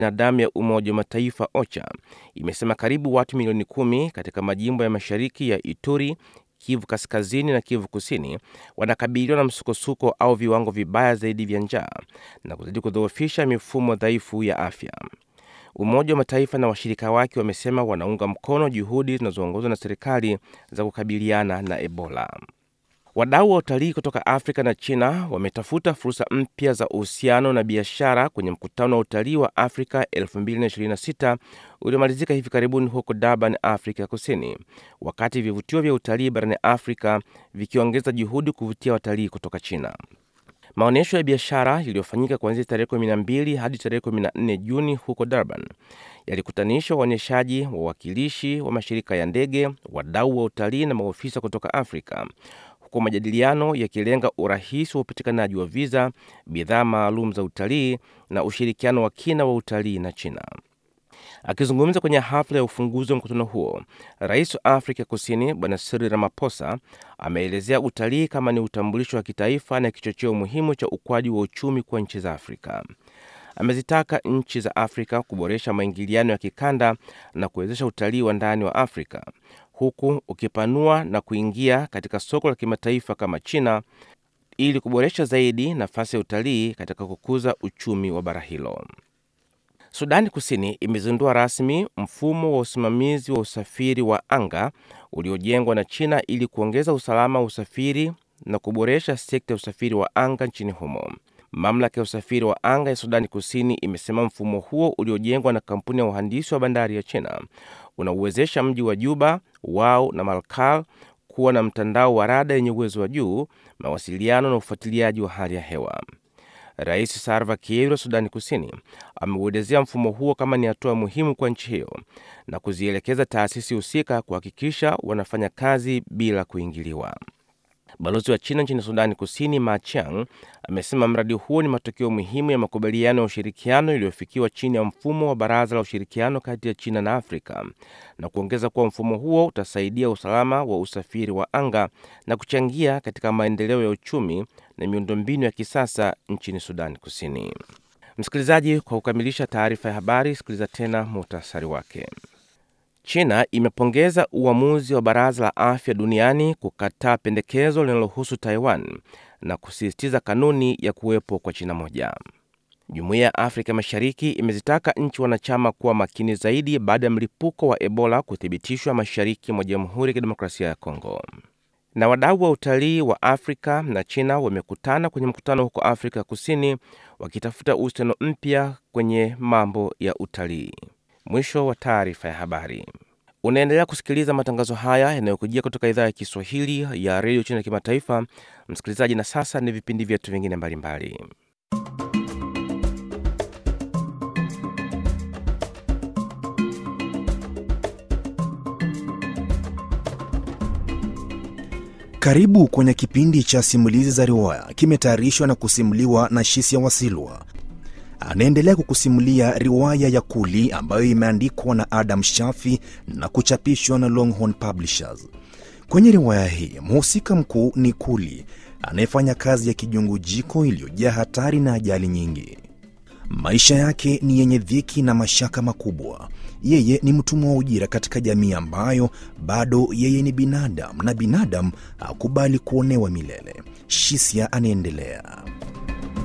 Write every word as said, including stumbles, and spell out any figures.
binadamu ya Umoja wa Mataifa OCHA imesema karibu watu milioni kumi katika majimbo ya mashariki ya Ituri, Kivu Kaskazini na Kivu Kusini wanakabiliwa na msukosuko au viwango vibaya zaidi vya njaa na kuzidi kudhoofisha mifumo dhaifu ya afya. Umoja wa Mataifa na washirika wake wamesema wanaunga mkono juhudi zinazoongozwa na serikali za kukabiliana na Ebola. Wadau wa utalii kutoka Afrika na China wametafuta fursa mpya za uhusiano na biashara kwenye mkutano wa utalii wa Afrika elfu mbili ishirini na sita uliomalizika hivi karibuni huko Durban, Afrika Kusini, wakati vivutio vya utalii barani Afrika vikiongeza juhudi kuvutia watalii kutoka China. Maonyesho ya biashara yaliyofanyika kuanzia tarehe kumi na mbili hadi tarehe kumi na nne Juni huko Durban yalikutanisha waonyeshaji, wawakilishi wa mashirika ya ndege, wadau wa utalii na maofisa kutoka Afrika, huko majadiliano yakilenga urahisi wa upatikanaji wa visa, bidhaa maalum za utalii na ushirikiano wa kina wa utalii na China. Akizungumza kwenye hafla ya ufunguzi wa mkutano huo, Rais wa Afrika Kusini Bwana Cyril Ramaphosa ameelezea utalii kama ni utambulisho wa kitaifa na kichocheo muhimu cha ukuaji wa uchumi kwa nchi za Afrika. Amezitaka nchi za Afrika kuboresha maingiliano ya kikanda na kuwezesha utalii wa ndani wa Afrika, huku ukipanua na kuingia katika soko la kimataifa kama China ili kuboresha zaidi nafasi ya utalii katika kukuza uchumi wa bara hilo. Sudani Kusini imezindua rasmi mfumo wa usimamizi wa usafiri wa anga uliojengwa na China ili kuongeza usalama wa usafiri na kuboresha sekta ya usafiri wa anga nchini humo. Mamlaka ya usafiri wa anga ya Sudani Kusini imesema mfumo huo uliojengwa na kampuni ya uhandisi wa bandari ya China unauwezesha mji wa Juba, Wau na Malakal kuwa na mtandao wa rada yenye uwezo wa juu, mawasiliano na ufuatiliaji wa hali ya hewa. Rais Salva Kiir wa Sudani Kusini ameuelezea mfumo huo kama ni hatua muhimu kwa nchi hiyo na kuzielekeza taasisi husika kuhakikisha wanafanya kazi bila kuingiliwa. Balozi wa China nchini Sudani Kusini Ma Chiang amesema mradi huo ni matokeo muhimu ya makubaliano ya ushirikiano yaliyofikiwa chini ya mfumo wa Baraza la Ushirikiano kati ya China na Afrika, na kuongeza kuwa mfumo huo utasaidia usalama wa usafiri wa anga na kuchangia katika maendeleo ya uchumi na miundombinu ya kisasa nchini Sudani Kusini. Msikilizaji, kwa kukamilisha taarifa ya habari, sikiliza tena muhtasari wake. China imepongeza uamuzi wa Baraza la Afya Duniani kukataa pendekezo linalohusu Taiwan na kusisitiza kanuni ya kuwepo kwa China moja. Jumuiya ya Afrika Mashariki imezitaka nchi wanachama kuwa makini zaidi baada ya mlipuko wa Ebola kuthibitishwa mashariki mwa Jamhuri ya Kidemokrasia ya Kongo. Na wadau wa utalii wa Afrika na China wamekutana kwenye mkutano huko Afrika Kusini wakitafuta uhusiano mpya kwenye mambo ya utalii. Mwisho wa taarifa ya habari. Unaendelea kusikiliza matangazo haya yanayokujia kutoka idhaa ya Kiswahili ya Radio China Kimataifa. Msikilizaji, na sasa ni vipindi vyetu vingine mbalimbali. Karibu kwenye kipindi cha simulizi za riwaya, kimetayarishwa na kusimuliwa na Shisia Wasilwa. Anaendelea kukusimulia riwaya ya Kuli ambayo imeandikwa na Adam Shafi na kuchapishwa na Longhorn Publishers. Kwenye riwaya hii, mhusika mkuu ni Kuli, anayefanya kazi ya kijungujiko iliyojaa hatari na ajali nyingi. Maisha yake ni yenye dhiki na mashaka makubwa. Yeye ni mtumwa wa ujira katika jamii ambayo bado yeye ni binadamu na binadamu hakubali kuonewa milele. Shisia anaendelea.